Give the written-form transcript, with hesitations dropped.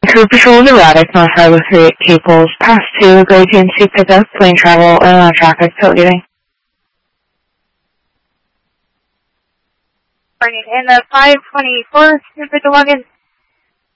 Crew Patrol to Radix, North Harbor 38 Caples, past 2, go GNC pickup, plane travel, inland traffic, tailgating. Morning, and the 524, Super Login.